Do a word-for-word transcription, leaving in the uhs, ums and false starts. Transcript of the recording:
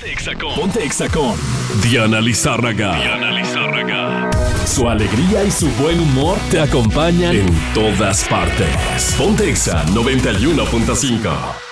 Exa con, Ponte Exa con Diana Lizárraga. Diana Lizárraga. Su alegría y su buen humor te acompañan en todas partes. Ponte Exa noventa y uno punto cinco.